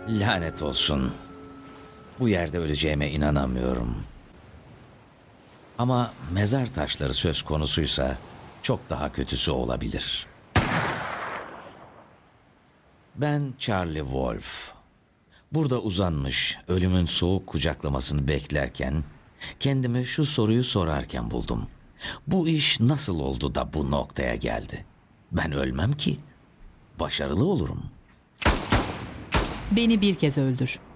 Lanet olsun. Bu yerde öleceğime inanamıyorum. Ama mezar taşları söz konusuysa çok daha kötüsü olabilir. Ben Charlie Wolf. Burada uzanmış, ölümün soğuk kucaklamasını beklerken, kendime şu soruyu sorarken buldum. Bu iş nasıl oldu da bu noktaya geldi? Ben ölmem ki. Başarılı olurum. Beni bir kez öldür.